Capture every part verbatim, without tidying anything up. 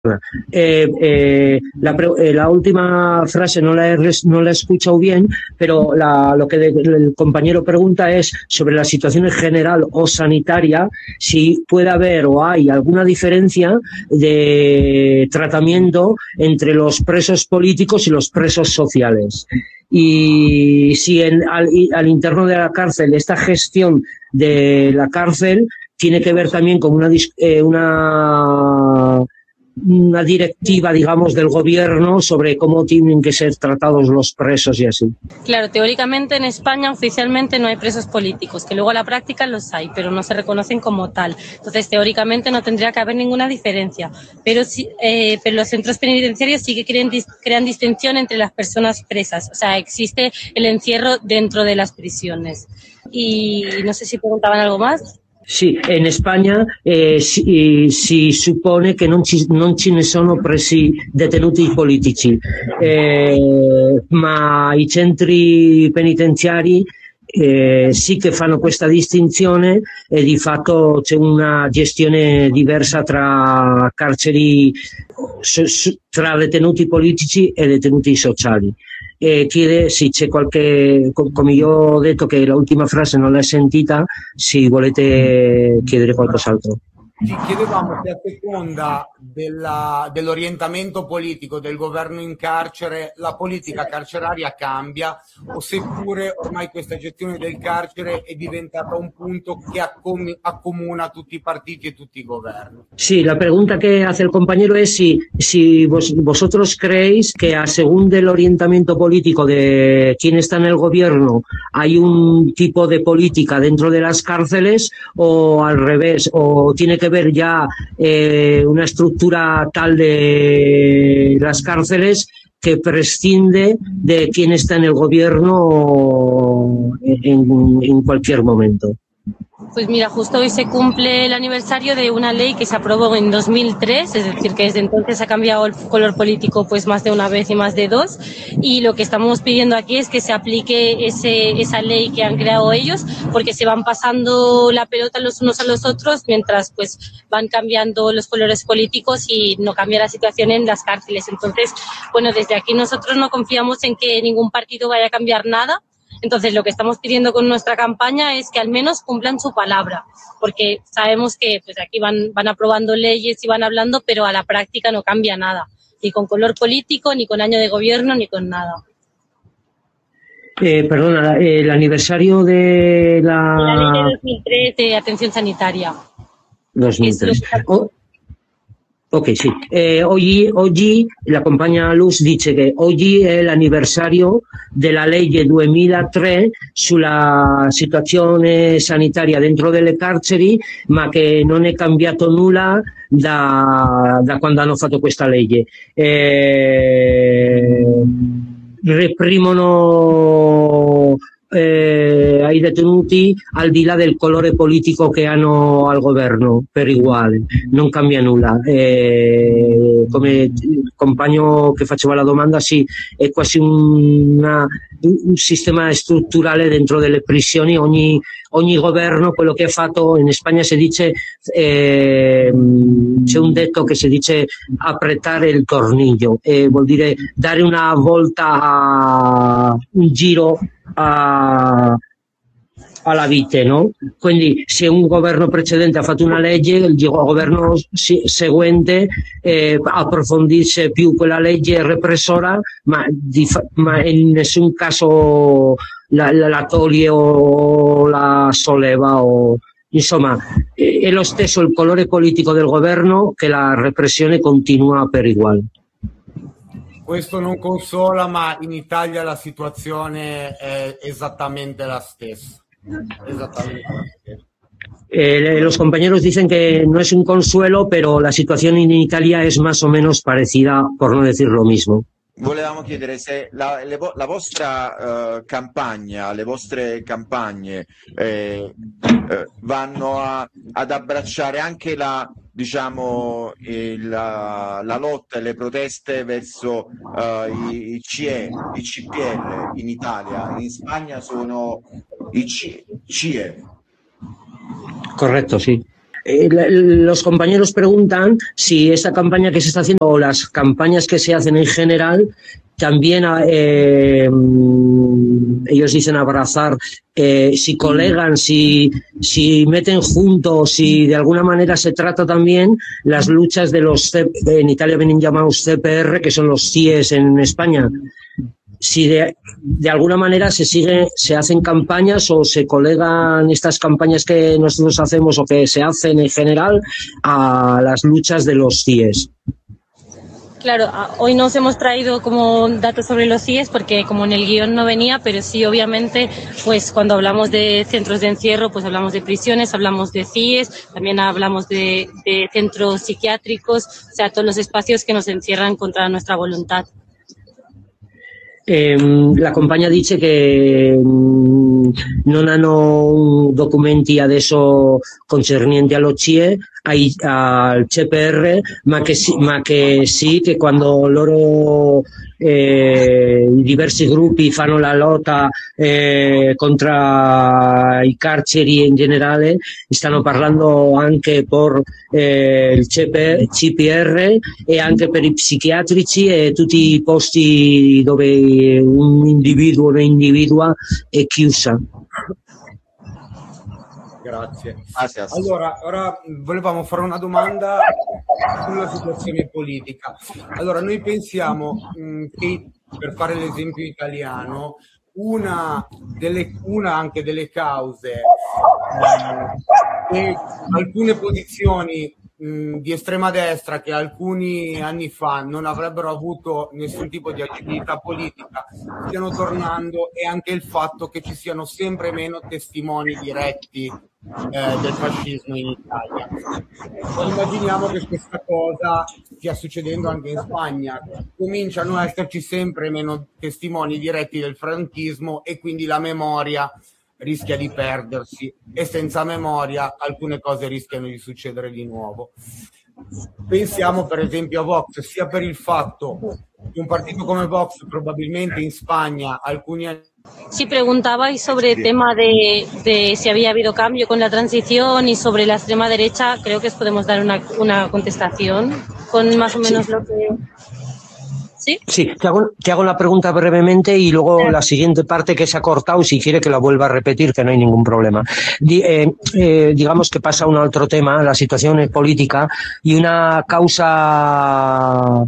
Eh, eh, la, eh, la última frase no la, he, no la he escuchado bien, pero la, lo que de, el compañero pregunta es sobre la situación en general o sanitaria, si puede haber o hay alguna diferencia de tratamiento entre los presos políticos y los presos sociales. Y si en, al, al interno de la cárcel esta gestión de la cárcel tiene que ver también con una, eh, una una directiva, digamos, del gobierno sobre cómo tienen que ser tratados los presos y así. Claro, teóricamente en España oficialmente no hay presos políticos, que luego a la práctica los hay, pero no se reconocen como tal. Entonces, teóricamente no tendría que haber ninguna diferencia, pero, sí, eh, pero los centros penitenciarios sí que crean, crean distinción entre las personas presas. O sea, existe el encierro dentro de las prisiones. Y no sé si preguntaban algo más. Sì, in Spagna eh, si, si suppone che non ci, non ce ne sono presi detenuti politici, eh, ma i centri penitenziari eh, sì che fanno questa distinzione e di fatto c'è una gestione diversa tra carceri, tra detenuti politici e detenuti sociali. E chiede se c'è qualche, come io ho detto che l'ultima frase non l'ho sentita, se volete chiedere qualcos'altro. Ci chiedevamo se a seconda della, dell'orientamento politico del governo in carcere la politica carceraria cambia o seppure ormai questa gestione del carcere è diventata un punto que accom accomuna tutti i partiti e tutti i governi. Sí, la pregunta que hace el compañero es si, si vos, vosotros creéis que a según del orientamiento político de quién está en el gobierno hay un tipo de política dentro de las cárceles o al revés, o tiene que ver ya eh, una estructura tal de las cárceles que prescinde de quién está en el gobierno en, en cualquier momento. Pues mira, justo hoy se cumple el aniversario de una ley que se aprobó en dos mil tres, es decir, que desde entonces ha cambiado el color político pues más de una vez y más de dos, y lo que estamos pidiendo aquí es que se aplique ese, esa ley que han creado ellos, porque se van pasando la pelota los unos a los otros mientras pues van cambiando los colores políticos y no cambia la situación en las cárceles. Entonces, bueno, desde aquí nosotros no confiamos en que ningún partido vaya a cambiar nada. Entonces, lo que estamos pidiendo con nuestra campaña es que al menos cumplan su palabra, porque sabemos que pues aquí van, van aprobando leyes y van hablando, pero a la práctica no cambia nada, ni con color político, ni con año de gobierno, ni con nada. Eh, perdona, el aniversario de la... La ley de dos mil tres de atención sanitaria. dos mil tres. Oh. Ok, sì. Eh, oggi, oggi la compagna Luz dice che oggi è l'anniversario della legge duemilatré sulla situazione sanitaria dentro delle carceri, ma che non è cambiato nulla da, da quando hanno fatto questa legge. Eh, reprimono eh, ai detenuti al di là del colore politico che hanno al governo, per uguale, non cambia nulla. Eh, come il compagno che faceva la domanda, sì, è quasi una, un sistema strutturale dentro delle prigioni. Ogni, ogni governo, quello che ha fatto in Spagna si dice, eh, c'è un detto che si dice apretare il tornillo, eh, vuol dire dare una volta, a, un giro a, alla vite, no? Quindi se un governo precedente ha fatto una legge, il governo seguente eh, approfondisce più quella legge repressora, ma, di, ma in nessun caso la, la, la toglie o la solleva o... Insomma, è lo stesso il colore politico del governo che la repressione continua per uguale. Questo non consola, ma in Italia la situazione è esattamente la stessa. Exactamente. Eh, los compañeros dicen que no es un consuelo, pero la situación en Italia es más o menos parecida, por no decir lo mismo. Volevamo chiedere se la, le, la vostra uh, campagna, le vostre campagne eh, eh, vanno a, ad abbracciare anche la, diciamo, il, la, la lotta e le proteste verso uh, i, i C E, i C P L in Italia. In Spagna sono i C E. Corretto, sì. eh, los compañeros preguntan si esta campaña que se está haciendo o las campañas que se hacen en general también eh, ellos dicen abrazar, eh, si colegan, si, si meten juntos, si de alguna manera se trata también las luchas de los, en Italia vienen llamados C P R, que son los C I E S en España. Si de, de alguna manera se sigue, se hacen campañas o se colegan estas campañas que nosotros hacemos o que se hacen en general a las luchas de los C I E S. Claro, hoy nos hemos traído como datos sobre los C I E S porque como en el guión no venía, pero sí obviamente pues cuando hablamos de centros de encierro pues hablamos de prisiones, hablamos de C I E S, también hablamos de, de centros psiquiátricos, o sea todos los espacios que nos encierran contra nuestra voluntad. Eh, la compagnia dice che non hanno documenti adesso concernienti allo C I E, ai, al C P R, ma che, sì, ma che sì, che quando loro eh, i diversi gruppi fanno la lotta eh, contro i carceri in generale, stanno parlando anche per eh, il C P R e anche per i psichiatrici e tutti i posti dove un individuo o un'individua è chiusa. Grazie. Allora, ora volevamo fare una domanda sulla situazione politica. Allora, noi pensiamo mh, che, per fare l'esempio italiano, una, delle, una anche delle cause eh, che alcune posizioni mh, di estrema destra che alcuni anni fa non avrebbero avuto nessun tipo di attività politica stiano tornando, e anche il fatto che ci siano sempre meno testimoni diretti Eh, del fascismo in Italia. Immaginiamo che questa cosa stia succedendo anche in Spagna, cominciano a esserci sempre meno testimoni diretti del franchismo e quindi la memoria rischia di perdersi, e senza memoria alcune cose rischiano di succedere di nuovo. Pensiamo per esempio a Vox, sia per il fatto che un partito come Vox probabilmente in Spagna alcuni anni. Sí, preguntabais sobre el tema de, de si había habido cambio con la transición y sobre la extrema derecha. Creo que os podemos dar una, una contestación con más o menos sí. Lo que... ¿Sí? Sí, te hago, te hago la pregunta brevemente y luego sí. La siguiente parte que se ha cortado, si quiere que la vuelva a repetir, que no hay ningún problema. Di, eh, eh, digamos que pasa a un otro tema, la situación política y una causa...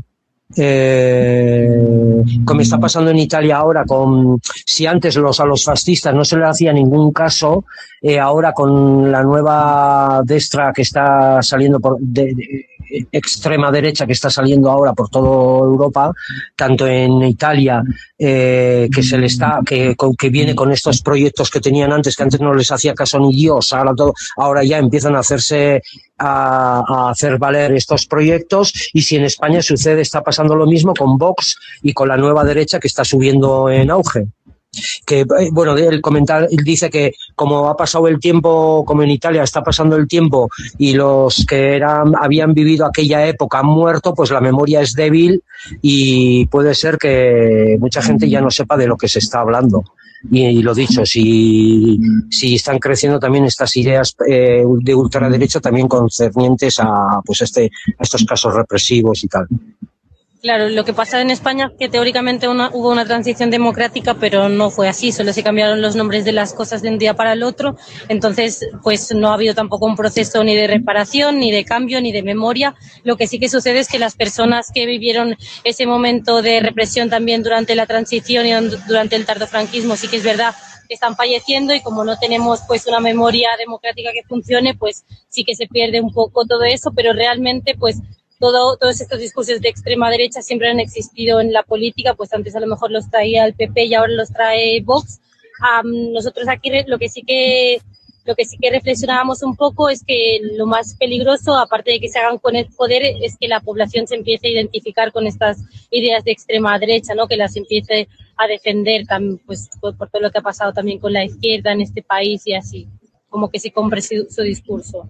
Eh, como está pasando en Italia ahora, con si antes los a los fascistas no se le hacía ningún caso, eh, ahora con la nueva destra que está saliendo por de, de, extrema derecha que está saliendo ahora por toda Europa, tanto en Italia eh, que se le está que, que viene con estos proyectos que tenían antes, que antes no les hacía caso ni Dios, ahora todo, ahora ya empiezan a hacerse a, a hacer valer estos proyectos, y si en España sucede, está pasando lo mismo con Vox y con la nueva derecha que está subiendo en auge. Que bueno, el comentar él dice que como ha pasado el tiempo, como en Italia está pasando el tiempo y los que eran habían vivido aquella época han muerto, pues la memoria es débil y puede ser que mucha gente ya no sepa de lo que se está hablando. Y, y lo dicho, si, si están creciendo también estas ideas eh, de ultraderecha también concernientes a pues este a estos casos represivos y tal. Claro, lo que pasa en España es que teóricamente una, hubo una transición democrática, pero no fue así, solo se cambiaron los nombres de las cosas de un día para el otro, entonces pues no ha habido tampoco un proceso ni de reparación, ni de cambio, ni de memoria. Lo que sí que sucede es que las personas que vivieron ese momento de represión también durante la transición y durante el tardofranquismo, sí que es verdad que están falleciendo, y como no tenemos pues una memoria democrática que funcione, pues sí que se pierde un poco todo eso, pero realmente pues Todo, todos estos discursos de extrema derecha siempre han existido en la política, pues antes a lo mejor los traía el P P y ahora los trae Vox. Um, nosotros aquí lo que sí que lo que sí que reflexionábamos un poco es que lo más peligroso, aparte de que se hagan con el poder, es que la población se empiece a identificar con estas ideas de extrema derecha, ¿no? Que las empiece a defender, pues por, por todo lo que ha pasado también con la izquierda en este país y así. como che si compre il suo discorso.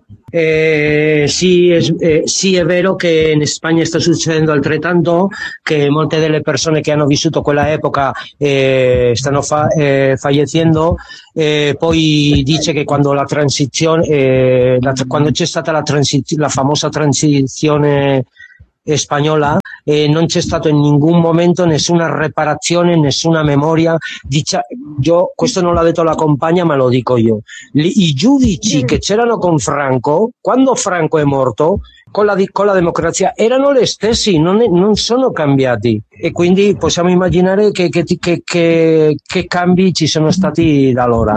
Eh, sì, è, eh, sì, è vero che in Spagna sta succedendo altrettanto, che molte delle persone che hanno vissuto quella epoca eh, stanno fa, eh, falleciendo. Eh, poi dice che quando la transizione, eh, la, quando c'è stata la, transiz- la famosa transizione spagnola, eh, non c'è stato in nessun momento nessuna reparazione, nessuna memoria. Dicia, io, questo non l'ha detto la compagna, ma lo dico io. Li, I giudici che c'erano con Franco, quando Franco è morto, con la, con la democrazia, erano gli stessi, non, è, non sono cambiati. E quindi possiamo immaginare che, che, che, che, che cambi ci sono stati da allora.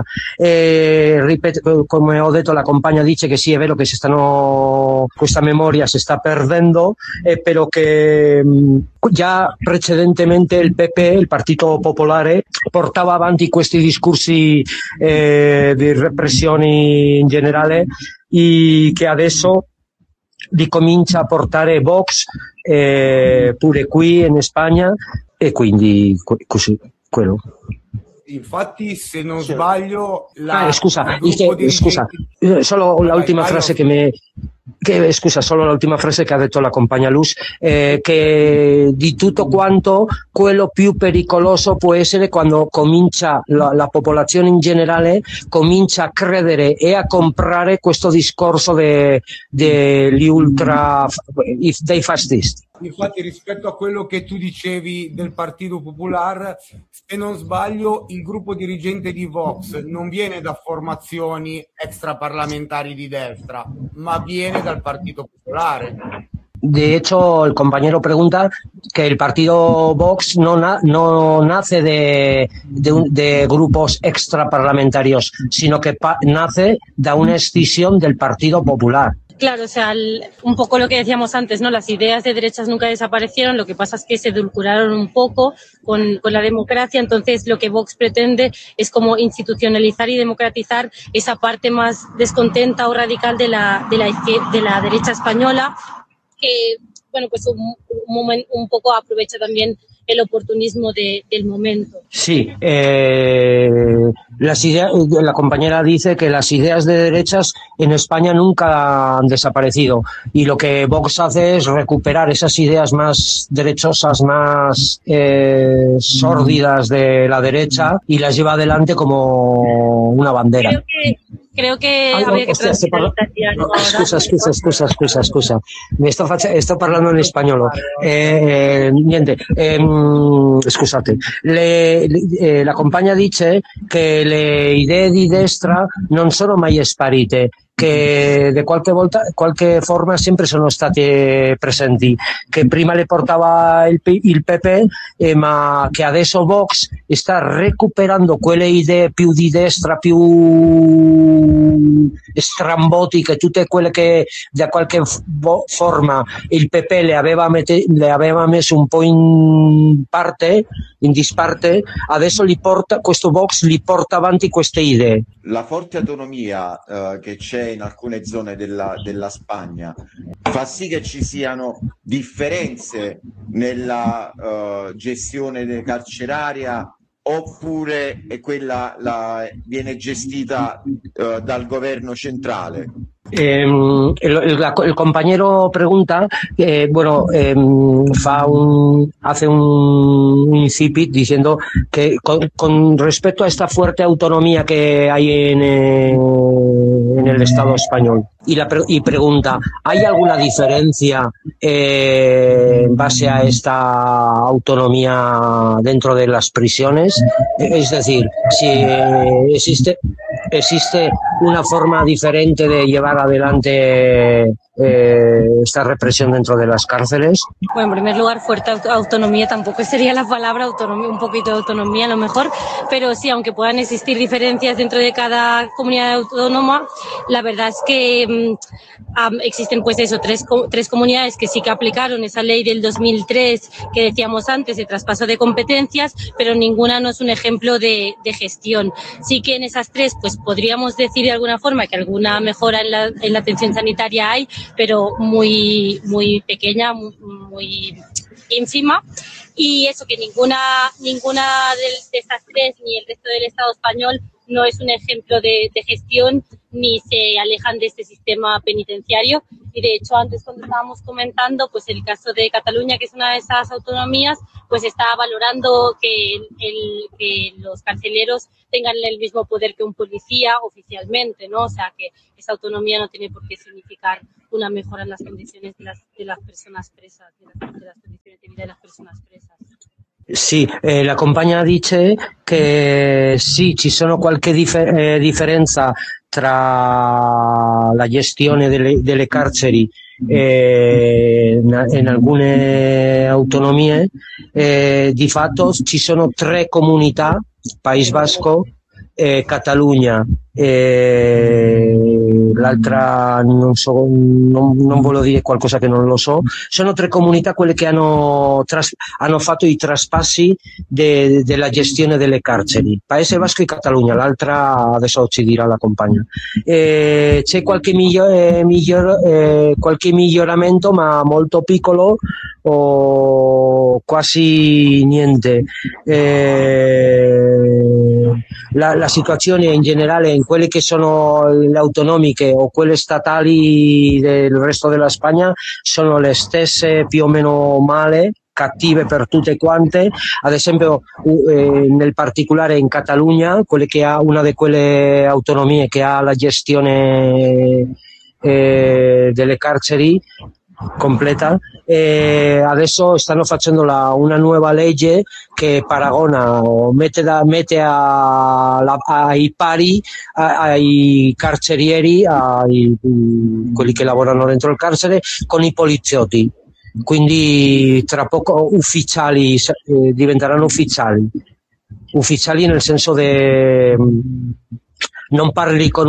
E, ripeto, come ho detto, la compagna dice che sì, è vero che si stanno, questa memoria si sta perdendo, e però che mh, già precedentemente il P P, il Partito Popolare, portava avanti questi discorsi eh, di repressioni in generale, e che adesso li comincia a portare Vox eh, pure qui in Spagna, e quindi così, quello. Infatti, se non sbaglio, la, ah, scusa, il che, dirigenti... scusa, solo vai, l'ultima vai, frase vai, che mi che, scusa, solo l'ultima frase che ha detto la compagna Luz, eh, che di tutto quanto quello più pericoloso può essere quando comincia la, la popolazione in generale comincia a credere e a comprare questo discorso degli ultra, dei fascisti. Infatti, rispetto a quello che tu dicevi del Partito Popolare, se non sbaglio, il gruppo dirigente di Vox non viene da formazioni extraparlamentari di destra, ma viene dal Partito Popolare. De hecho, el compañero pregunta que el partido Vox no, na, no nace de, de, un, de grupos extraparlamentarios, sino que pa, nace de una escisión del Partido Popular. Claro, o sea, el, un poco lo que decíamos antes, ¿no? Las ideas de derechas nunca desaparecieron, lo que pasa es que se edulcoraron un poco con, con la democracia, entonces lo que Vox pretende es como institucionalizar y democratizar esa parte más descontenta o radical de la, de la, de la derecha española, que, bueno, pues un, un, momento, un poco aprovecha también el oportunismo de, del momento. Sí, eh, las ideas, la compañera dice que las ideas de derechas en España nunca han desaparecido, y lo que Vox hace es recuperar esas ideas más derechosas, más eh, sórdidas de la derecha, y las lleva adelante como una bandera. Creo que Creo che ah, habría no, che trasferire no, l'italiano. Scusa, scusa, scusa, scusa, scusa. Mi sto, face- sto parlando in spagnolo. Eh, niente, eh, scusate. Le, le, eh, la compagna dice che le idee di destra non sono mai sparite, che di qualche volta, qualche forma sempre sono state presenti, che prima le portava il, il P P, eh, ma che adesso Vox sta recuperando quelle idee più di destra, più strambotiche, tutte quelle che da qualche forma il P P le aveva, mette, le aveva messo un po' in parte, in disparte, adesso li porta, questo Vox li porta avanti queste idee. La forte autonomia uh, che c'è in alcune zone della, della Spagna fa sì che ci siano differenze nella uh, gestione carceraria, oppure è quella la, viene gestita uh, dal governo centrale? Eh, el, el, el compañero pregunta, eh, bueno, eh, fa un, hace un incipit diciendo que con, con respecto a esta fuerte autonomía que hay en, eh, en el Estado español, y, la, y pregunta, ¿hay alguna diferencia eh, en base a esta autonomía dentro de las prisiones? Es decir, si eh, existe, existe una forma diferente de llevar adelante eh, esta represión dentro de las cárceles. Bueno, en primer lugar, fuerte autonomía tampoco sería la palabra autonomía, un poquito de autonomía a lo mejor, pero sí, aunque puedan existir diferencias dentro de cada comunidad autónoma, la verdad es que um, existen pues eso, tres, tres comunidades que sí que aplicaron esa ley del dos mil tres que decíamos antes de traspaso de competencias, pero ninguna no es un ejemplo de, de gestión. Sí que en esas tres pues podríamos decir de alguna forma que alguna mejora en la, en la atención sanitaria hay, pero muy muy pequeña, muy, muy ínfima, y eso, que ninguna ninguna de, de estas tres ni el resto del Estado español no es un ejemplo de, de gestión ni se alejan de este sistema penitenciario. Y de hecho, antes cuando estábamos comentando, pues el caso de Cataluña, que es una de esas autonomías, pues está valorando que, el, que los carceleros tengan el mismo poder que un policía oficialmente, ¿no? O sea, que esa autonomía no tiene por qué significar una mejora en las condiciones de las, de las personas presas, de las, de las condiciones de vida de las personas presas. Sì, eh, la compagna dice che sì, ci sono qualche dif- eh, differenza tra la gestione delle, delle carceri eh, in, in alcune autonomie. Eh, di fatto ci sono tre comunità, País Vasco, eh, Catalogna e l'altra non so, non, non voglio dire qualcosa che non lo so. Sono tre comunità quelle che hanno, tras, hanno fatto i traspassi de, della gestione delle carceri, Paese Vasco e Catalogna, l'altra adesso ci dirà la compagna. E c'è qualche, miglior, eh, miglior, eh, qualche miglioramento ma molto piccolo o quasi niente. Eh, la, la situazione in generale in quelle che sono le autonomiche o quelle statali del resto della Spagna sono le stesse più o meno male, cattive per tutte quante. Ad esempio eh, nel particolare in Catalogna, quelle che ha una di quelle autonomie che ha la gestione eh, delle carceri completa, e adesso stanno facendo la, una nuova legge che paragona o mette, da, mette a, la, ai pari a, ai carcerieri, ai, quelli che lavorano dentro il carcere, con i poliziotti. Quindi tra poco ufficiali eh, diventeranno ufficiali ufficiali nel senso che non parli con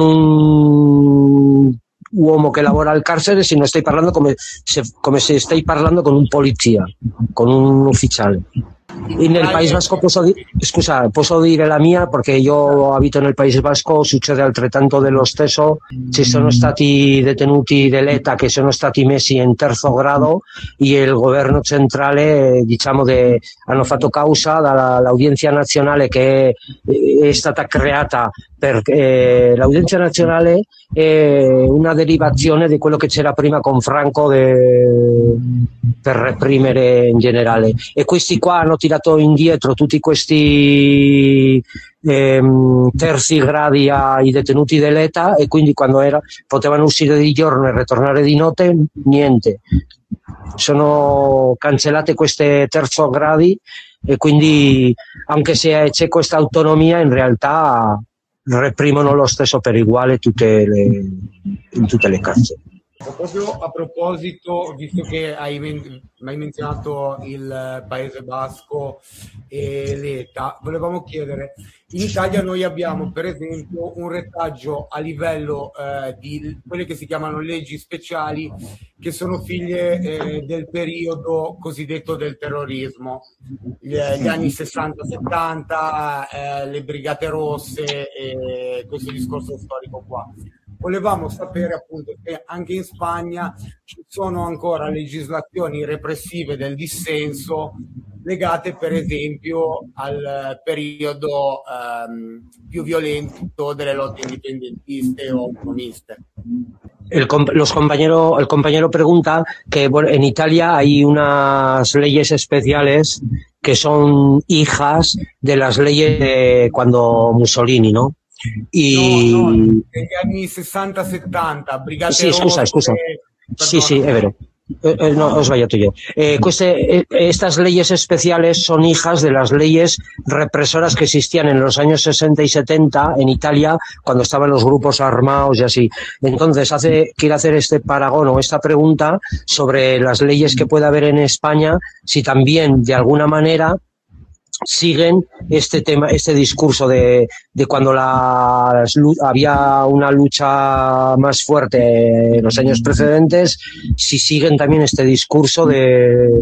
un uomo che lavora al carcere, sino stai parlando come se, come se stai parlando con un polizia, con un ufficiale. E nel País Vasco posso, di- scusa, posso dire la mia perché io abito nel País Vasco, succede altrettanto dello stesso. Ci sono stati detenuti dell'E T A che sono stati messi in terzo grado e il governo centrale, diciamo, de, hanno fatto causa dall'Audiencia Nazionale che è, è stata creata perché eh, l'Audiencia Nazionale è una derivazione di quello che c'era prima con Franco de, per reprimere in generale, e questi qua hanno tirato indietro tutti questi ehm, terzi gradi ai detenuti dell'E T A, e quindi quando era, potevano uscire di giorno e ritornare di notte, niente, sono cancellate queste terzo gradi, e quindi anche se c'è questa autonomia in realtà reprimono lo stesso per uguale tutte le, in tutte le carceri. Proprio a proposito, visto che hai, men- hai menzionato il Paese Basco e l'E T A, volevamo chiedere, in Italia noi abbiamo per esempio un retaggio a livello eh, di quelle che si chiamano leggi speciali, che sono figlie eh, del periodo cosiddetto del terrorismo, gli, gli anni sessanta settanta, eh, le Brigate Rosse e questo discorso storico qua. Volevamo sapere appunto se anche in Spagna ci sono ancora legislazioni repressive del dissenso legate per esempio al periodo ehm, più violento delle lotte indipendentiste o autonomiste. El, los compañero, el compañero pregunta que bueno, en Italia hay unas leyes especiales que son hijas de las leyes de cuando Mussolini, ¿no? Y... No, no, negli anni sessanta settanta, Brigate Sì, scusa, Rosse, scusa. Sì, sì, è vero. Eh, eh, no, ho sbagliato io. Eh, queste, eh, estas leyes especiales son hijas de las leyes represoras que existían en los años sesenta y setenta en Italia, cuando estaban los grupos armados y así. Entonces, hace, quiere hacer este paragón o esta pregunta sobre las leyes que puede haber en España, si también, de alguna manera, siguen este tema, este discurso de, de cuando la, había una lucha más fuerte en los años precedentes, si siguen también este discurso de,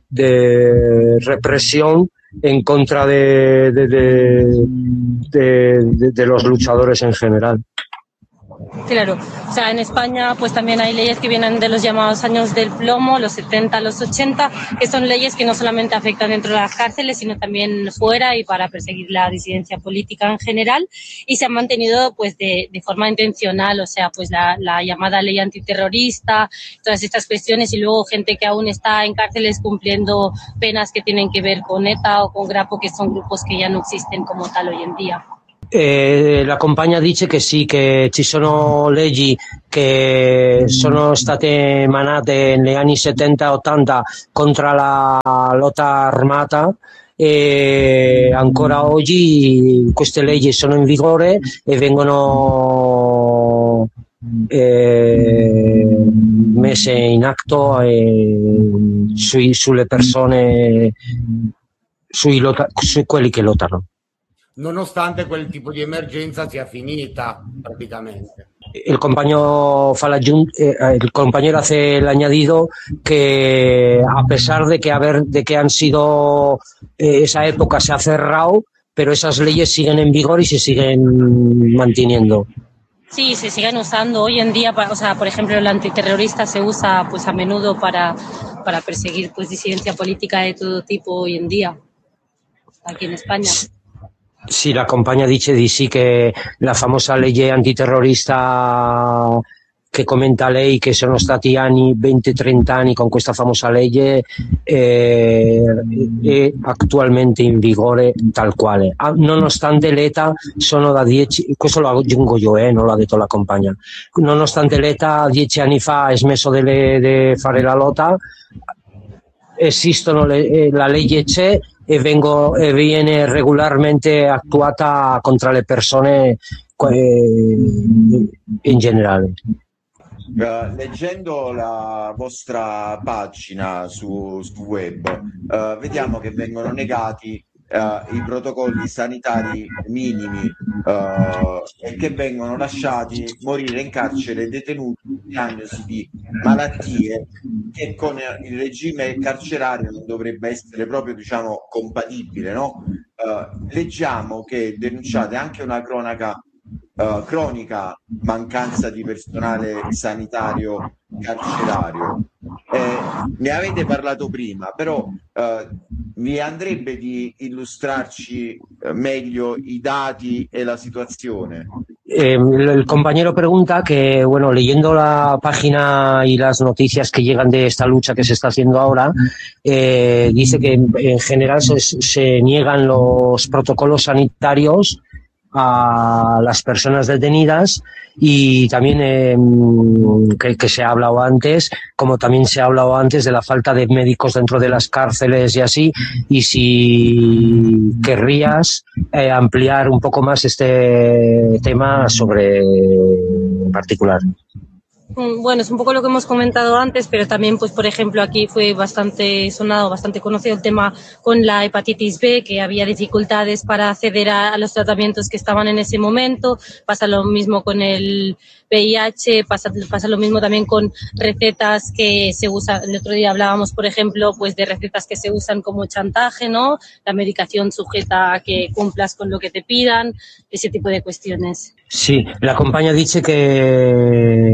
de represión en contra de, de, de, de, de, de los luchadores en general. Claro, o sea, en España pues también hay leyes que vienen de los llamados años del plomo, los setenta, los ochenta, que son leyes que no solamente afectan dentro de las cárceles, sino también fuera y para perseguir la disidencia política en general, y se han mantenido pues de, de forma intencional, o sea, pues la, la llamada ley antiterrorista, todas estas cuestiones, y luego gente que aún está en cárceles cumpliendo penas que tienen que ver con ETA o con Grapo, che sono gruppi che ya non esistono come tal hoy en día. Eh, la compagna dice che sì, che ci sono leggi che sono state emanate negli anni settanta ottanta contro la lotta armata e ancora oggi queste leggi sono in vigore e vengono eh, messe in atto eh, sui, sulle persone, sui lotta, su quelli che lottano. Nonostante quel tipo di emergenza sia finita praticamente. El compañero, eh, el compañero hace el añadido que a pesar de que, haber, de que han sido, eh, esa época se ha cerrado, pero esas leyes siguen en vigor y se siguen manteniendo. Sí, se siguen usando hoy en día, o sea, por ejemplo, el antiterrorista se usa pues a menudo para, para perseguir pues disidencia política de todo tipo hoy en día, aquí en España. Sì, la compagna dice di sì, che la famosa legge antiterrorista che commenta lei, che sono stati anni venti trenta anni con questa famosa legge, è, è attualmente in vigore tal quale. Ah, nonostante l'età sono da dieci, questo lo aggiungo io, eh, non l'ha detto la compagna, nonostante l'età dieci anni fa ha smesso di fare la lotta, esistono le, la legge c'è e, vengo, e viene regolarmente attuata contro le persone eh, in generale. Uh, leggendo la vostra pagina su, su web uh, vediamo che vengono negati uh, i protocolli sanitari minimi uh, e che vengono lasciati morire in carcere detenuti con diagnosi di malattie che con il regime carcerario non dovrebbe essere proprio, diciamo, compatibile, no? Uh, leggiamo che denunciate anche una cronaca Uh, cronica mancanza di personale sanitario carcerario. Eh, ne avete parlato prima, però uh, mi andrebbe di illustrarci meglio i dati e la situazione. Eh, el, el compañero pregunta que, bueno, leyendo la página y las noticias que llegan de esta lucha que se está haciendo ahora, eh, dice que en, en general se, se niegan los protocolos sanitarios a las personas detenidas y también eh, que, que se ha hablado antes, como también se ha hablado antes de la falta de médicos dentro de las cárceles y así, y si querrías eh, ampliar un poco más este tema sobre en particular. Bueno, es un poco lo que hemos comentado antes, pero también, pues, por ejemplo, aquí fue bastante sonado, bastante conocido el tema con la hepatitis B, que había dificultades para acceder a, a los tratamientos que estaban en ese momento. Pasa lo mismo con el V I H, pasa, pasa lo mismo también con recetas que se usan. El otro día hablábamos, por ejemplo, pues de recetas que se usan como chantaje, ¿no? La medicación sujeta a que cumplas con lo que te pidan, ese tipo de cuestiones. Sì, la compagna dice che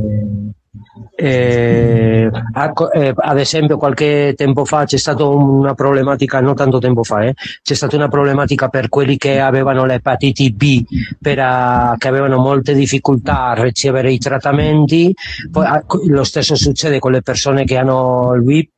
eh, eh, ad esempio qualche tempo fa c'è stata una problematica, non tanto tempo fa, eh, c'è stata una problematica per quelli che avevano l'epatite B, per, uh, che avevano molte difficoltà a ricevere i trattamenti. Poi, uh, lo stesso succede con le persone che hanno il V I P.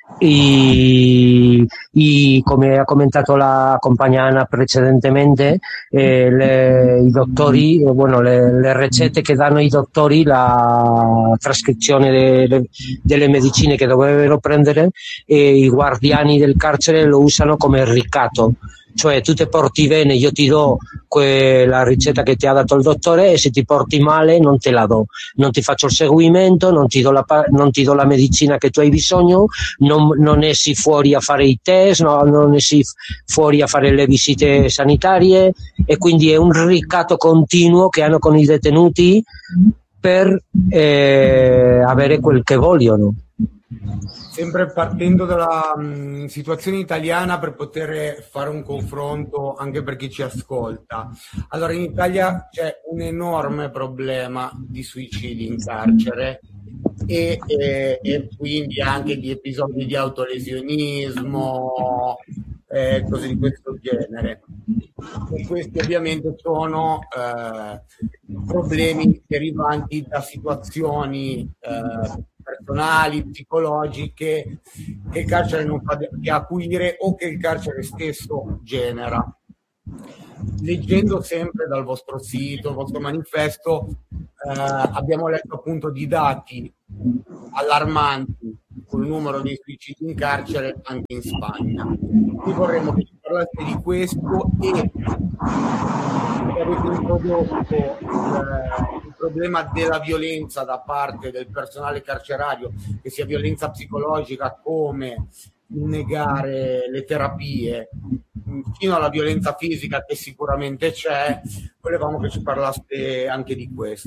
Y, y como ha comentado la compañera precedentemente, eh, le, i dottori, bueno, le, le ricette che danno i dottori, la trascrizione delle, delle medicine che dovrebbero prendere, e i guardiani del carcere lo usano come ricatto. Cioè tu ti porti bene, io ti do quella ricetta che ti ha dato il dottore, e se ti porti male non te la do, non ti faccio il seguimento, non ti do la, non ti do la medicina che tu hai bisogno, non, non esci fuori a fare i test, no, non esci fuori a fare le visite sanitarie, e quindi è un ricatto continuo che hanno con i detenuti per eh, avere quel che vogliono. Sempre partendo dalla mh, situazione italiana per poter fare un confronto anche per chi ci ascolta. Allora, in Italia c'è un enorme problema di suicidi in carcere e, e, e quindi anche di episodi di autolesionismo, eh, cose di questo genere. E questi ovviamente sono eh, problemi derivanti da situazioni eh, personali, psicologiche che il carcere non fa che acuire o che il carcere stesso genera. Leggendo sempre dal vostro sito, il vostro manifesto, eh, abbiamo letto appunto di dati allarmanti sul numero di suicidi in carcere anche in Spagna. Qui vorremmo che ci parlaste di questo e avete introdotto eh, il problema della violenza da parte del personale carcerario, che sia violenza psicologica come negare le terapie, fino alla violenza fisica che sicuramente c'è. Volevamo che ci parlaste anche di questo.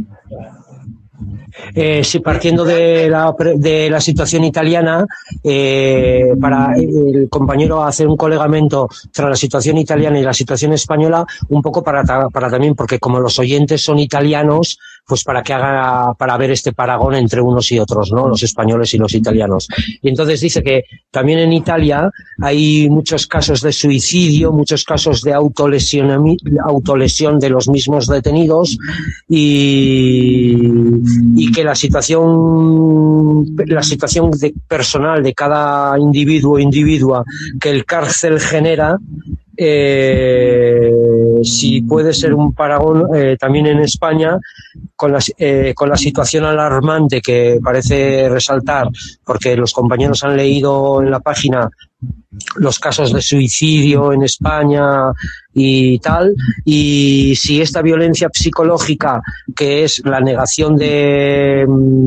Eh, sí, partiendo de la, de la situación italiana, eh, para el compañero hacer un colegamento entre la situación italiana y la situación española, un poco para, para también, porque como los oyentes son italianos, pues para que haga, para ver este paragón entre unos y otros, ¿no? Los españoles y los italianos. Y entonces dice que también en Italia hay muchos casos de suicidio, muchos casos de autolesión, autolesión de los mismos detenidos y, y que la situación, la situación de personal de cada individuo o individua que el cárcel genera, Eh, si puede ser un paragón eh, también en España con la, eh, con la situación alarmante que parece resaltar, porque los compañeros han leído en la página los casos de suicidio en España y tal, y si esta violencia psicológica, que es la negación de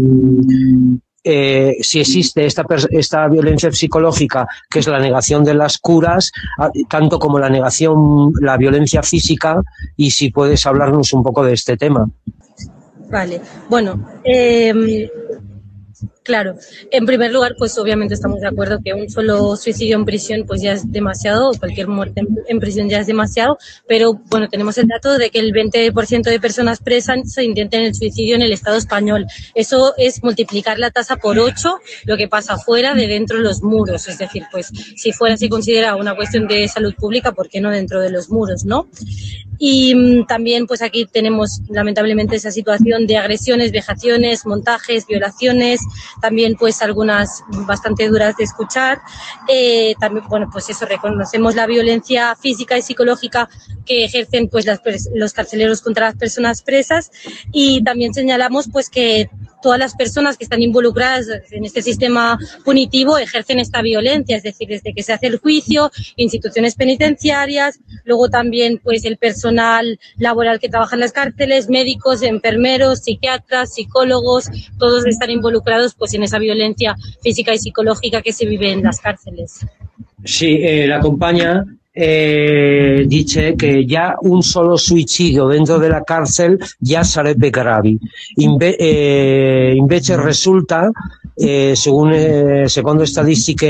Eh, si existe esta, esta violencia psicológica, que es la negación de las curas, tanto como la negación, la violencia física, y si puedes hablarnos un poco de este tema. Vale, bueno, eh, claro, en primer lugar, pues obviamente estamos de acuerdo que un solo suicidio en prisión pues ya es demasiado, o cualquier muerte en, en prisión ya es demasiado, pero bueno, tenemos el dato de que el veinte por ciento de personas presas se intentan el suicidio en el Estado español. Eso es multiplicar la tasa por ocho, lo que pasa fuera de dentro de los muros, es decir, pues si fuera se considera una cuestión de salud pública, ¿por qué no dentro de los muros, no? Y mmm, también pues aquí tenemos lamentablemente esa situación de agresiones, vejaciones, montajes, violaciones, también pues algunas bastante duras de escuchar. Eh, también, bueno, pues eso, reconocemos la violencia física y psicológica que ejercen pues las, los carceleros contra las personas presas, y también señalamos pues que todas las personas que están involucradas en este sistema punitivo ejercen esta violencia, es decir, desde que se hace el juicio, instituciones penitenciarias, luego también pues el personal laboral que trabaja en las cárceles, médicos, enfermeros, psiquiatras, psicólogos, todos están involucrados pues en esa violencia física y psicológica que se vive en las cárceles. Sí, eh, la compañía eh, dice che già un solo suicidio dentro della cárcel già sarebbe grave. Inve- eh, invece risulta, eh, según, eh, secondo statistiche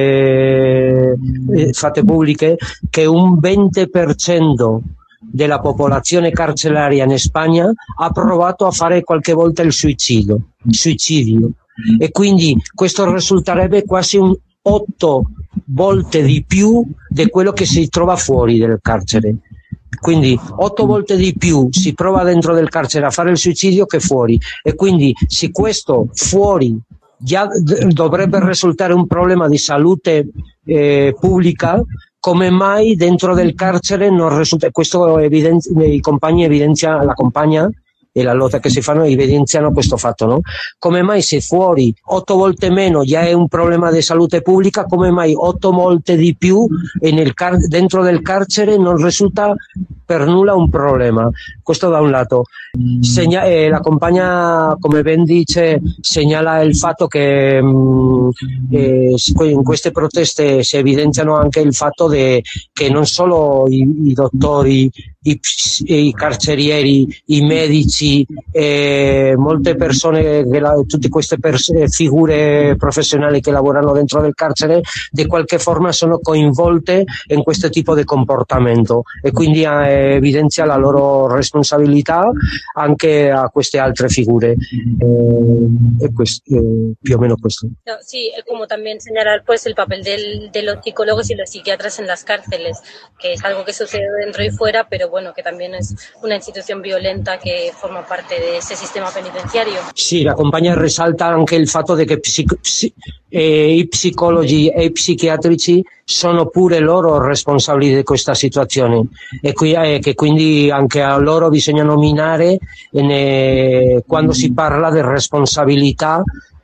eh, fatte pubbliche, che un venti per cento della popolazione carceraria in Spagna ha provato a fare qualche volta il suicidio, il suicidio. E quindi questo risulterebbe quasi un otto volte di più di quello che si trova fuori del carcere. Quindi otto volte di più si prova dentro del carcere a fare il suicidio che fuori, e quindi se questo fuori già d- dovrebbe risultare un problema di salute eh, pubblica, come mai dentro del carcere non risulta? Questo evidenzi- i compagni evidenziano, la compagna e la lotta che si fanno evidenziano questo fatto, no? Come mai se fuori otto volte meno già è un problema di salute pubblica, come mai otto volte di più e nel car- dentro del carcere non risulta per nulla un problema. Questo da un lato. Segna, eh, la compagna, come ben dice, segnala il fatto che mh, eh, in queste proteste si evidenziano anche il fatto de, che non solo i, i dottori, i, i carcerieri, i medici, eh, molte persone, che la, tutte queste pers- figure professionali che lavorano dentro del carcere, di qualche forma sono coinvolte in questo tipo di comportamento, e quindi eh, evidenzia la loro responsabilità anche a queste altre figure. Eh, e questo, eh, più o meno questo. No, sí, como también señalar pues el papel del, de los psicólogos y los psiquiatras en las cárceles, que es algo que sucede dentro y fuera, pero bueno, que también es una institución violenta que forma parte de ese sistema penitenziario. Sì, la compagna risalta anche il fatto che psic- psi- eh, i psicologi e i psichiatrici sono pure loro responsabili di questa situazione, e qui, eh, che quindi anche a loro bisogna nominare eh, quando si parla di responsabilità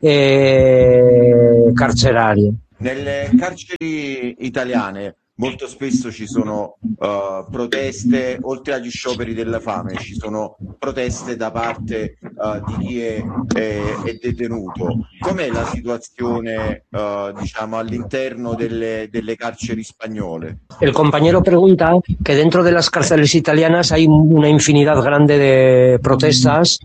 eh, carcerarie. Nelle carceri italiane molto spesso ci sono uh, proteste, oltre agli scioperi della fame, ci sono proteste da parte uh, di chi è, è, è detenuto. Com'è la situazione uh, diciamo all'interno delle, delle carceri spagnole? El compañero pregunta que dentro de las cárceles italianas hay una infinidad grande de protestas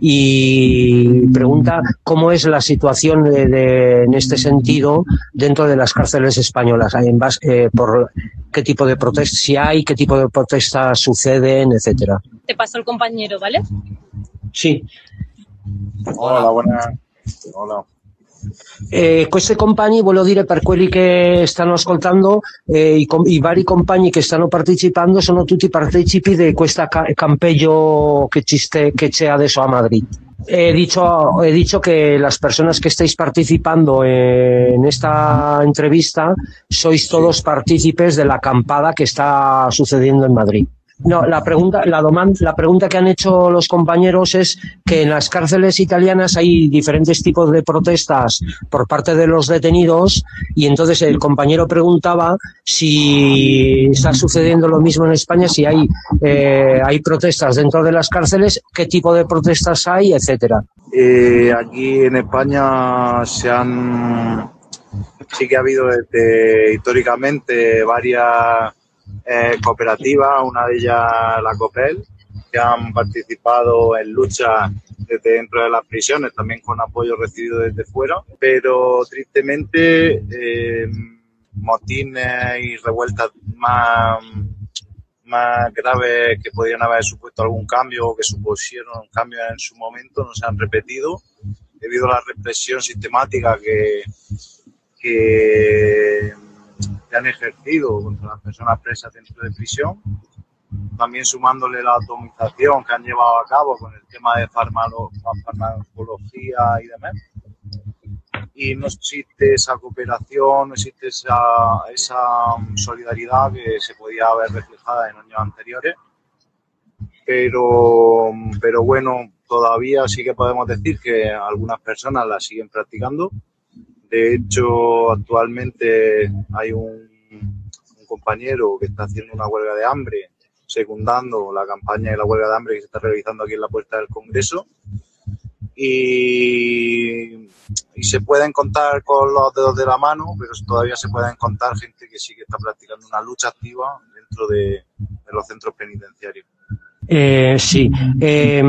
y pregunta cómo es la situación de, de, en este sentido dentro de las cárceles españolas, en base, eh, por qué tipo de protestas, si hay, qué tipo de protestas suceden, etcétera. Te paso el compañero, ¿vale? Sí. Hola, buenas. Hola. Eh, questi compagni, voglio dire, per quelli che stanno ascoltando, eh, i, com- i vari compagni che stanno partecipando sono tutti partecipi di questo ca- campeggio che, ci ste- che c'è adesso a Madrid. He dicho, he dicho que las personas que estáis participando en esta entrevista sois todos partícipes de la acampada que está sucediendo en Madrid. No, la pregunta, la, doman, la pregunta que han hecho los compañeros es que en las cárceles italianas hay diferentes tipos de protestas por parte de los detenidos, y entonces el compañero preguntaba si está sucediendo lo mismo en España, si hay, eh, hay protestas dentro de las cárceles, qué tipo de protestas hay, etcétera. Eh, aquí en España se han, sí que ha habido desde, históricamente varias Eh, cooperativas, una de ellas la COPEL, que han participado en luchas desde dentro de las prisiones, también con apoyo recibido desde fuera, pero tristemente eh, motines y revueltas más, más graves que podían haber supuesto algún cambio o que supusieron cambios en su momento no se han repetido debido a la represión sistemática que, que que han ejercido contra las personas presas dentro de prisión, también sumándole la atomización que han llevado a cabo con el tema de farmalo, farmacología y demás. Y no existe esa cooperación, no existe esa, esa solidaridad que se podía haber reflejada en años anteriores. Pero, pero bueno, todavía sí que podemos decir que algunas personas la siguen practicando. De hecho, actualmente hay un, un compañero que está haciendo una huelga de hambre, secundando la campaña de la huelga de hambre que se está realizando aquí en la puerta del Congreso. Y, y se pueden contar con los dedos de la mano, pero todavía se pueden contar gente que sí que está practicando una lucha activa dentro de, de los centros penitenciarios. Eh, sì, eh,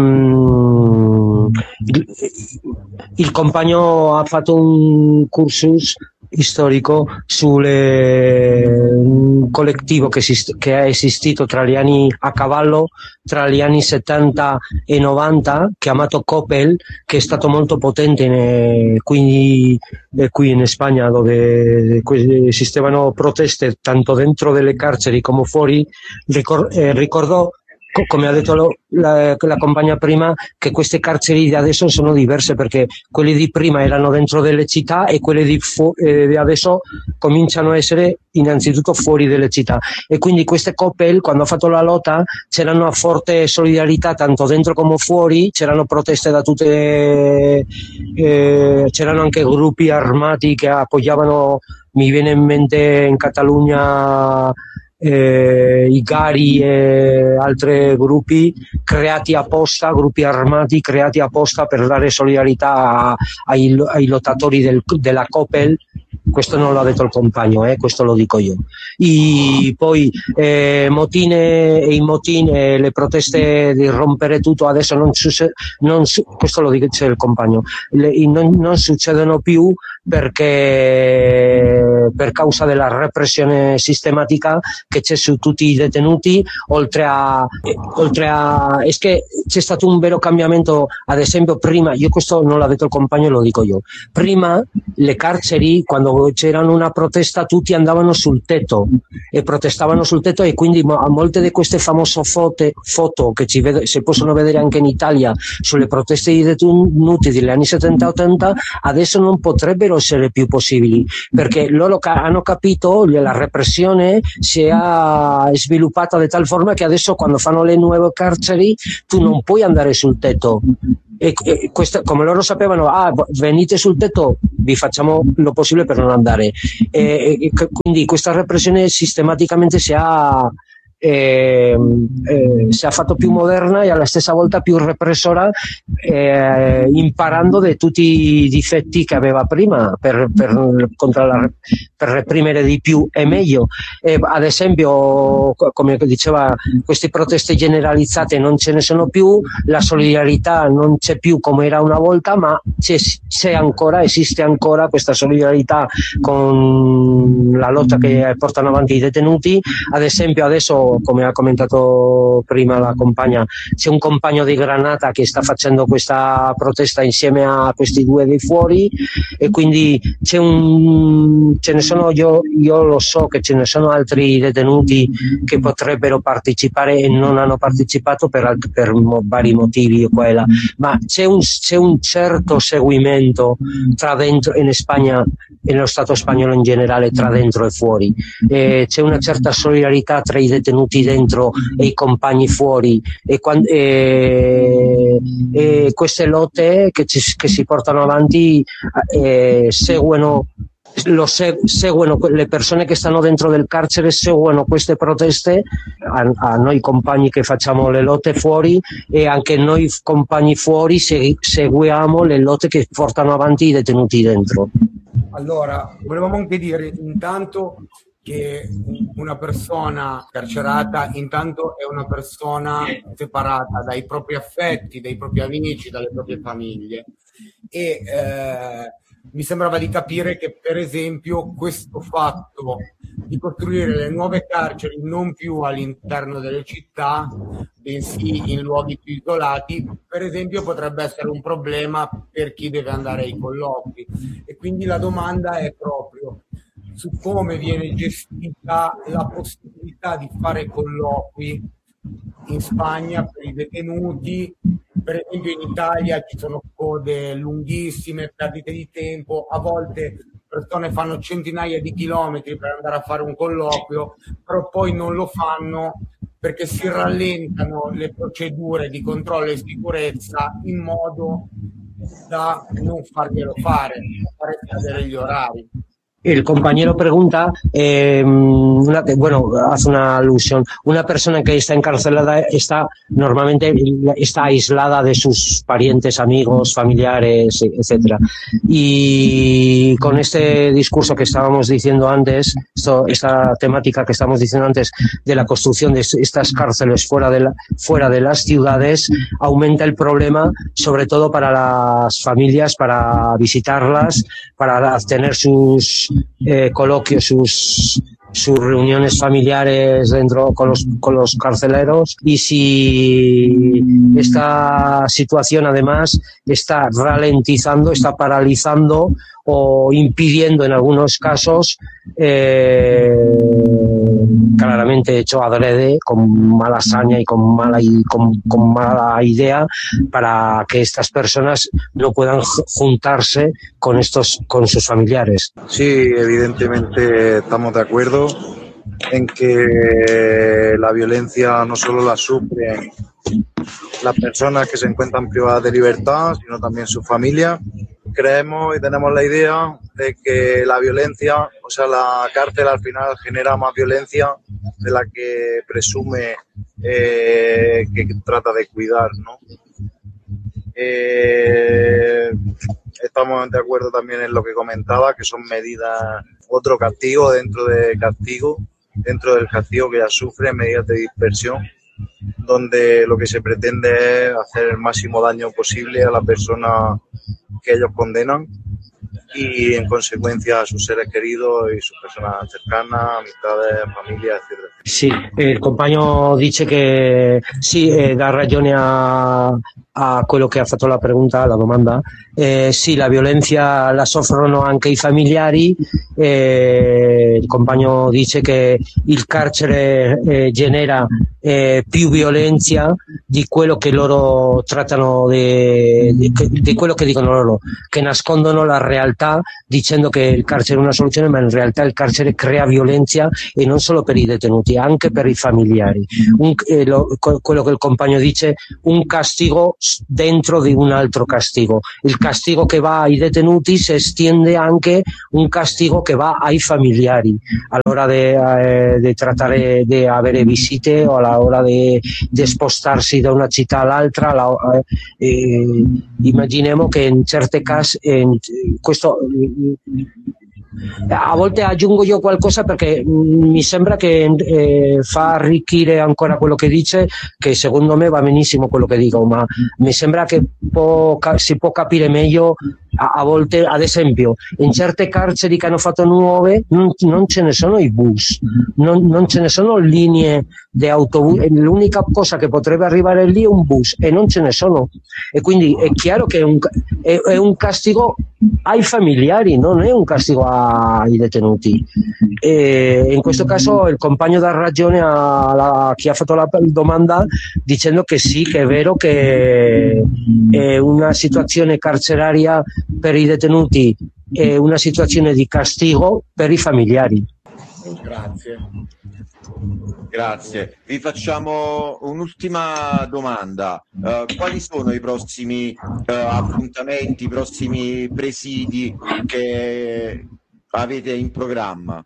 il, il compagno ha fatto un cursus storico sul un collettivo che, esist- che è esistito tra gli anni a cavallo tra gli anni settanta e novanta, chiamato COPEL, che è stato molto potente in, quindi eh, qui in Spagna, dove que- esistevano proteste tanto dentro delle carceri come fuori. Ricor- eh, ricordò, come ha detto lo, la, la compagna prima, che queste carceri di adesso sono diverse, perché quelli di prima erano dentro delle città e quelle di, fu- eh, di adesso cominciano a essere innanzitutto fuori delle città, e quindi queste COPEL, quando ha fatto la lotta, c'erano una forte solidarietà tanto dentro come fuori, c'erano proteste da tutte, eh, c'erano anche gruppi armati che appoggiavano, mi viene in mente in Catalogna eh, i Gari e altri gruppi creati apposta, gruppi armati creati apposta per dare solidarietà ai, ai lottatori del, della Coppel. Questo non l'ha detto il compagno, eh, questo lo dico io. I, poi eh, motine e i motini, eh, le proteste di rompere tutto adesso non succede, non, questo lo dice il compagno, le, non, non succedono più perché per causa della repressione sistematica che c'è su tutti i detenuti, oltre a, eh, oltre a è che c'è stato un vero cambiamento. Ad esempio prima, io questo non l'ha detto il compagno, lo dico io, prima le carceri, quando c'era una protesta tutti andavano sul tetto e protestavano sul tetto, e quindi a molte di queste famose foto, foto che ci vede, si possono vedere anche in Italia sulle proteste di detenuti degli anni settanta ottanta, adesso non potrebbero essere più possibili, perché loro ca- hanno capito che la repressione si è sviluppata di tal forma che adesso quando fanno le nuove carceri tu non puoi andare sul tetto. E, e questa, come loro sapevano, ah, venite sul tetto, vi facciamo lo possibile per non andare. E, e, quindi questa repressione sistematicamente si ha, eh, eh, si è fatto più moderna e alla stessa volta più repressora, eh, imparando da tutti i difetti che aveva prima per, per, contro la, per reprimere di più e meglio. E, ad esempio, come diceva, queste proteste generalizzate non ce ne sono più, la solidarietà non c'è più come era una volta, ma c'è, c'è ancora, esiste ancora questa solidarietà con la lotta che portano avanti i detenuti. Ad esempio adesso, come ha commentato prima la compagna, c'è un compagno di Granata che sta facendo questa protesta insieme a questi due di fuori, e quindi c'è un, ce ne sono, io, io lo so che ce ne sono altri detenuti che potrebbero partecipare e non hanno partecipato per, per vari motivi, quella. Ma c'è un, c'è un certo seguimento tra dentro in Spagna e nello Stato spagnolo in generale, tra dentro e fuori, e c'è una certa solidarietà tra i detenuti dentro e i compagni fuori, e, quando, e, e queste lotte che, ci, che si portano avanti eh, seguono lo se, seguono le persone che stanno dentro del carcere, seguono queste proteste, a, a noi compagni che facciamo le lotte fuori, e anche noi compagni fuori se, seguiamo le lotte che portano avanti i detenuti dentro. Allora, volevamo anche dire intanto che una persona carcerata intanto è una persona separata dai propri affetti, dai propri amici, dalle proprie famiglie, e eh, mi sembrava di capire che, per esempio, questo fatto di costruire le nuove carceri non più all'interno delle città, bensì in luoghi più isolati, per esempio, potrebbe essere un problema per chi deve andare ai colloqui. E quindi la domanda è proprio su come viene gestita la possibilità di fare colloqui in Spagna per i detenuti. Per esempio in Italia ci sono code lunghissime, perdite di tempo, a volte persone fanno centinaia di chilometri per andare a fare un colloquio, però poi non lo fanno perché si rallentano le procedure di controllo e sicurezza in modo da non farglielo fare, fare scadere gli orari. El compañero pregunta, eh, una, bueno, hace una alusión. Una persona que está encarcelada está normalmente está aislada de sus parientes, amigos, familiares, etcétera. Y con este discurso que estábamos diciendo antes, esto, esta temática que estábamos diciendo antes de la construcción de estas cárceles fuera de la, fuera de las ciudades, aumenta el problema, sobre todo para las familias, para visitarlas, para tener sus Eh, coloquios, sus, sus reuniones familiares dentro con los, con los carceleros. Y si esta situación además está ralentizando, está paralizando o impidiendo en algunos casos, eh, claramente hecho adrede, con mala hazaña y con mala, y con, con mala idea, para que estas personas no puedan juntarse con estos, con sus familiares. Sí, evidentemente estamos de acuerdo. en que la violencia no solo la sufren las personas que se encuentran privadas de libertad, sino también sus familias. Creemos y tenemos la idea de que la violencia, o sea, la cárcel al final genera más violencia de la que presume eh, que trata de cuidar, ¿no? Eh, estamos de acuerdo también en lo que comentaba, que son medidas, otro castigo dentro de castigo, dentro del castigo que ya sufre, medidas de dispersión, donde lo que se pretende es hacer el máximo daño posible a la persona que ellos condenan y en consecuencia a sus seres queridos e sus personas cercanas, amistades, familia, etcétera. Sì, il compagno dice che sì, eh, dà ragione a, a quello che ha fatto la pregunta, la domanda. Eh, sì, la violenza la soffrono anche i familiari. Eh, il compagno dice che il carcere eh, genera eh, più violenza di quello che loro trattano, di, di, di quello che dicono loro, che nascondono la realtà dicendo che il carcere è una soluzione, ma in realtà il carcere crea violenza e non solo per i detenuti, anche per i familiari. Un, eh, lo, quello che il compagno dice, un castigo dentro di un altro castigo. Il castigo che va ai detenuti si estende anche un castigo che va ai familiari a l'ora di eh, trattare di avere visite o alla hora di spostarsi da una città all'altra. La, eh, eh, immaginiamo che in certe casi eh, questo a volte aggiungo io qualcosa perché mh, mi sembra che eh, fa arricchire ancora quello che dice, che secondo me va benissimo quello che dico, ma mi sembra che può, ca- si può capire meglio a, a volte. Ad esempio, in certe carceri che hanno fatto nuove non, non ce ne sono i bus, non, non ce ne sono linee di autobus, l'unica cosa che potrebbe arrivare lì è un bus e non ce ne sono, e quindi è chiaro che è un, è, è un castigo ai familiari, non è un castigo ai detenuti. E in questo caso il compagno dà ragione a, la, a chi ha fatto la domanda dicendo che sì, che è vero che è una situazione carceraria per i detenuti è una situazione di castigo per i familiari. Grazie. Grazie. Vi facciamo un'ultima domanda. Uh, quali sono i prossimi uh, appuntamenti, i prossimi presidi che avete in programma?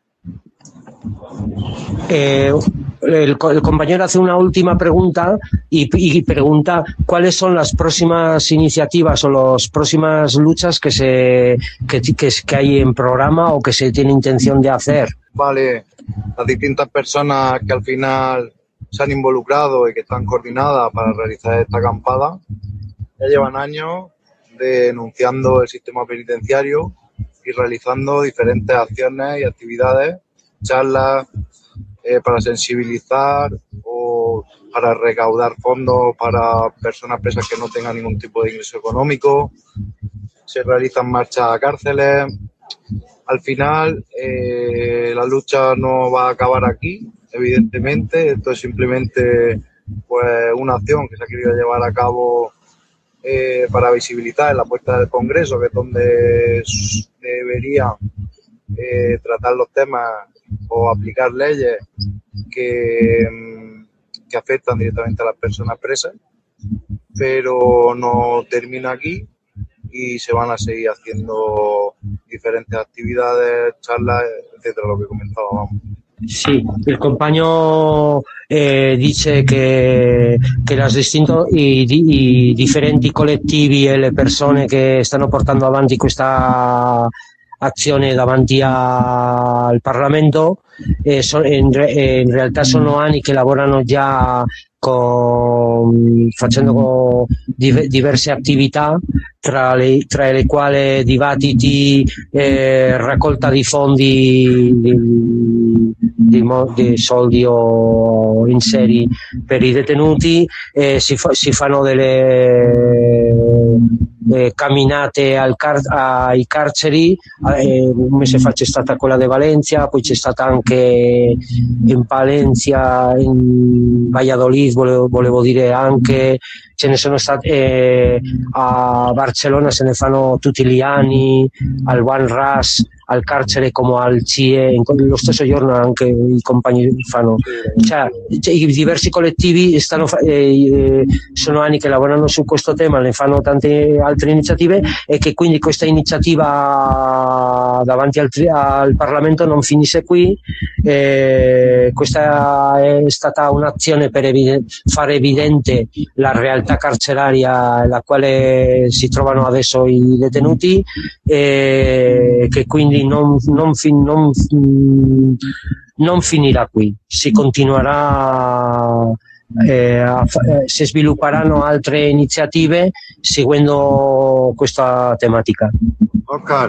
Eh, el, el compañero hace una última pregunta y, y pregunta cuáles son las próximas iniciativas o las próximas luchas que se que, que, que hay en programa o que se tiene intención de hacer. Vale, las distintas personas que al final se han involucrado y que están coordinadas para realizar esta acampada ya llevan años denunciando el sistema penitenciario y realizando diferentes acciones y actividades, charlas eh, para sensibilizar o para recaudar fondos para personas presas que no tengan ningún tipo de ingreso económico. Se realizan marchas a cárceles. Al final, eh, la lucha no va a acabar aquí, evidentemente. Esto es simplemente pues, una acción que se ha querido llevar a cabo eh, para visibilizar en la puerta del Congreso, que es donde debería eh, tratar los temas o aplicar leyes que, que afectan directamente a las personas presas. Pero no termina aquí y se van a seguir haciendo diferentes actividades, charlas, etcétera, lo che comentavamo. Sì, il compagno eh, dice che, che las distinto, i, i differenti collettivi e le persone che stanno portando avanti questa azione davanti a, al Parlamento eh, so, in, in realtà sono anni che lavorano già con, facendo div- diverse attività, tra le, tra le quali dibattiti, eh, raccolta di fondi, di, di, di soldi o in seri per i detenuti, eh, si, fa, si fanno delle eh, camminate al car- ai carceri. Eh, un mese fa c'è stata quella di Valencia, poi c'è stata anche in Palencia, in Valladolid, volevo, volevo dire anche, ce ne sono state eh, a Barcellona, se ne fanno tutti gli anni, al One Ras, al carcere come al C I E, lo stesso giorno anche i compagni fanno, cioè, i diversi collettivi stanno, eh, sono anni che lavorano su questo tema, ne fanno tante altre iniziative, e che quindi questa iniziativa davanti al, al Parlamento non finisce qui. Eh, questa è stata un'azione per evidente, fare evidente la realtà carceraria nella quale si trovano adesso i detenuti, e che quindi non, non, fin, non, non finirà qui, si continuerà, eh, a, eh, si svilupperanno altre iniziative seguendo questa tematica. Oscar,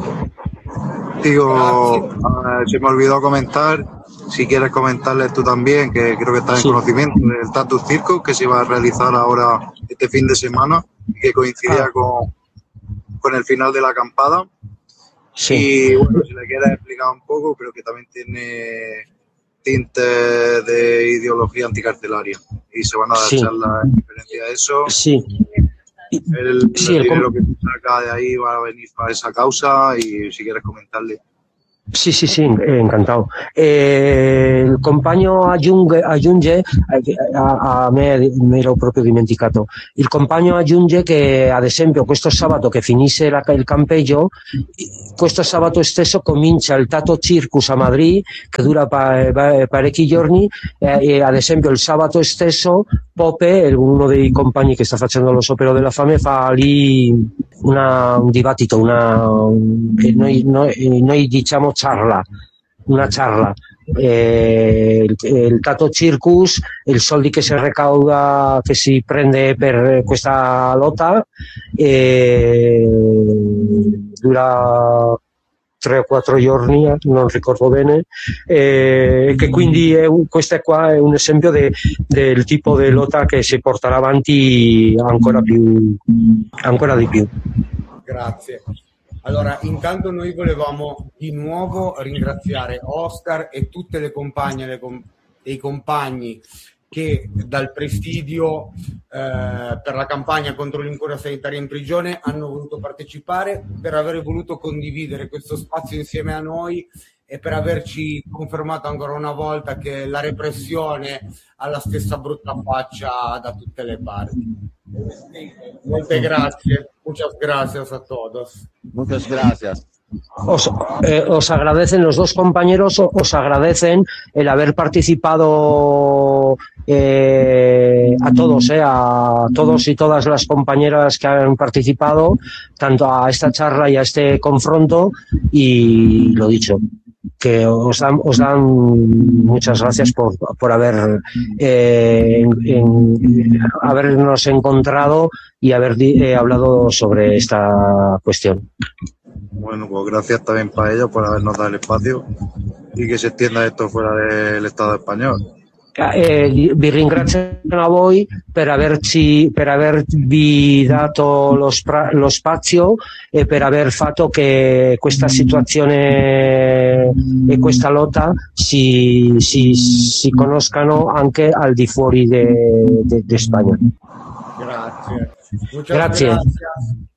digo, uh, se me olvidó comentar, si quieres comentarles tú también, que creo que estás sí. en conocimiento del Tattoo Circus que se va a realizar ahora este fin de semana, que coincidía ah. con, con el final de la acampada. Sí. Y bueno, si le quieres explicar un poco, creo que también tiene tintes de ideología anticarcelaria y se van a dar sí. charlas en referencia a eso. Sí. El, sí, el dinero que se saca de ahí va a venir para esa causa, y si quieres comentarle. Sì, sì, sì, encantado. Eh, il compagno aggiunge, aggiunge a, a me mi ero proprio dimenticato, il compagno aggiunge che ad esempio questo sabato che finisce la, il campeggio, questo sabato stesso comincia il Tattoo Circus a Madrid, che dura pa, pa, parecchi giorni, eh, e ad esempio il sabato stesso Pope, uno dei compagni che sta facendo lo sciopero della fame, fa lì una, un dibattito, una, noi, noi, noi diciamo charla, una charla. Eh, il, il Tattoo Circus, i soldi che si recauda, che si prende per questa lotta, eh, dura tre o quattro giorni, non ricordo bene, eh, che quindi è un, questo è qua è un esempio de, del tipo di lotta che si porterà avanti ancora più, ancora di più. Grazie. Allora, intanto noi volevamo di nuovo ringraziare Oscar e tutte le compagne le com- e i compagni che dal presidio eh, per la campagna contro l'incuria sanitaria in prigione hanno voluto partecipare, per aver voluto condividere questo spazio insieme a noi e per averci confermato ancora una volta che la repressione ha la stessa brutta faccia da tutte le parti. Molte grazie, muchas gracias a todos. Muchas gracias. Os, eh, os agradecen los dos compañeros, os agradecen el haber participado eh, a todos, eh, a todos y todas las compañeras que han participado, tanto a esta charla y a este confronto, y lo dicho, que os dan, os dan muchas gracias por, por haber eh, en, en, habernos encontrado y haber eh, hablado sobre esta cuestión. Bueno, pues gracias también para ellos por habernos dado el espacio y que se extienda esto fuera del Estado español. Eh, vi ringrazio a voi per averci per avervi dato lo, spra, lo spazio e per aver fatto che questa situazione e questa lotta si, si, si conoscano anche al di fuori di Spagna. Grazie. Grazie. Gracias.